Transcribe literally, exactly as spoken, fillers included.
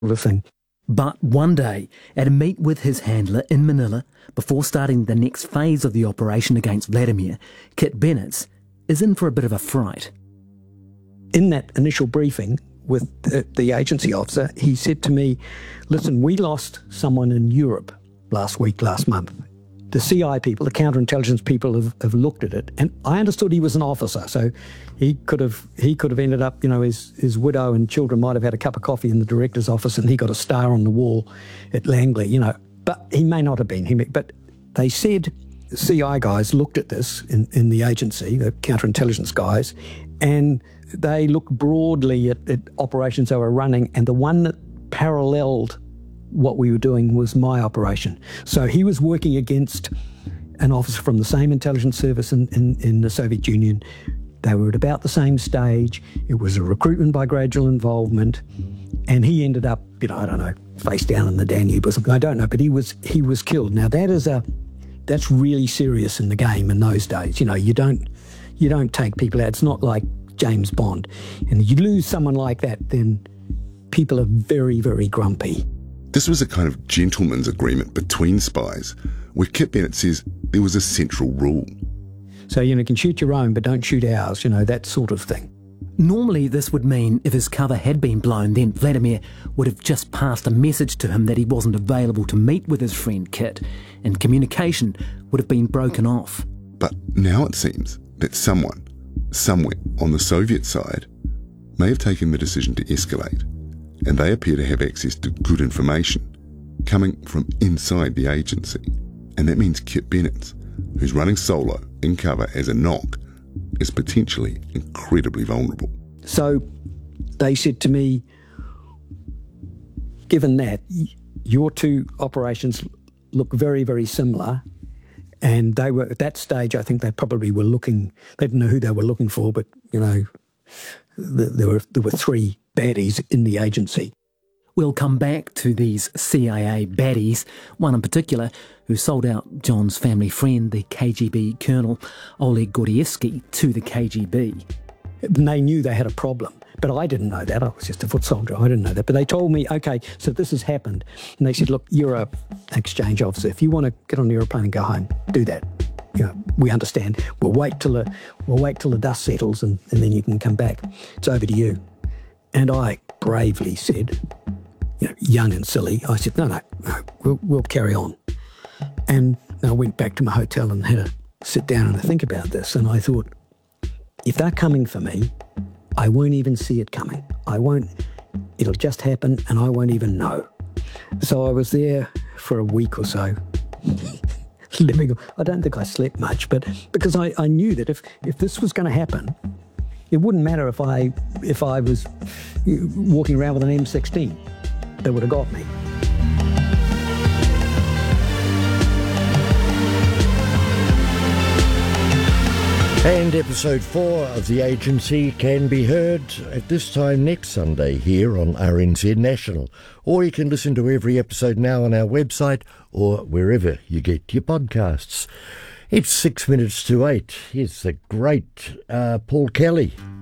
sort of thing. But one day, at a meet with his handler in Manila, before starting the next phase of the operation against Vladimir, Kit Bennetts is in for a bit of a fright. In that initial briefing with the, the agency officer, he said to me, listen, we lost someone in Europe last week, last month. The C I people, the counterintelligence people have, have looked at it, and I understood he was an officer, so he could have he could have ended up, you know, his, his widow and children might have had a cup of coffee in the director's office and he got a star on the wall at Langley, you know, but he may not have been. He may, but they said the C I guys looked at this in, in the agency, the counterintelligence guys, and they looked broadly at, at operations they were running, and the one that paralleled what we were doing was my operation. So he was working against an officer from the same intelligence service in, in, in the Soviet Union. They were at about the same stage. It was a recruitment by gradual involvement, and he ended up, you know, I don't know, face down in the Danube or something. I don't know, but he was he was killed. Now that is a that's really serious in the game in those days. You know, you don't you don't take people out. It's not like James Bond. And you lose someone like that, then people are very, very grumpy. This was a kind of gentleman's agreement between spies, where Kit Bennett says there was a central rule. So, you know, you can shoot your own, but don't shoot ours, you know, that sort of thing. Normally this would mean if his cover had been blown, then Vladimir would have just passed a message to him that he wasn't available to meet with his friend Kit, and communication would have been broken off. But now it seems that someone, somewhere on the Soviet side, may have taken the decision to escalate, and they appear to have access to good information coming from inside the agency. And that means Kit Bennetts, who's running solo in cover as a knock, is potentially incredibly vulnerable. So they said to me, given that, your two operations look very, very similar, and they were, at that stage, I think they probably were looking, they didn't know who they were looking for, but, you know, there were there were three baddies in the agency. We'll come back to these C I A baddies, one in particular who sold out John's family friend, the K G B colonel Oleg Gordievsky, to the K G B. And they knew they had a problem, but I didn't know that. I was just a foot soldier. I didn't know that. But they told me, OK, so this has happened. And they said, look, you're a exchange officer. If you want to get on the aeroplane and go home, do that. You know, we understand. We'll wait till the we'll wait till the dust settles, and, and then you can come back. It's over to you. And I bravely said, you know, young and silly, I said, no, no, no, we'll, we'll carry on. And I went back to my hotel and had a sit down and think about this. And I thought, if they're coming for me, I won't even see it coming. I won't, it'll just happen and I won't even know. So I was there for a week or so. Living, I don't think I slept much, but because I, I knew that if, if this was going to happen, it wouldn't matter if I if I was walking around with an M sixteen. They would have got me. And episode four of The Agency can be heard at this time next Sunday here on R N Z National. Or you can listen to every episode now on our website or wherever you get your podcasts. It's six minutes to eight. Here's the great uh, Paul Kelly.